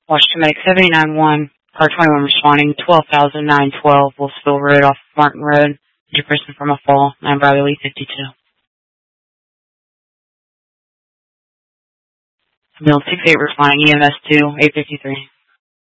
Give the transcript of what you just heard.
Washington Medic 791, car 21 responding, 12,912, Wolfsville Road off Martin Road. Injured person from a fall, 9 Bravo Lee 52. Mill 68 responding, EMS 2, 853.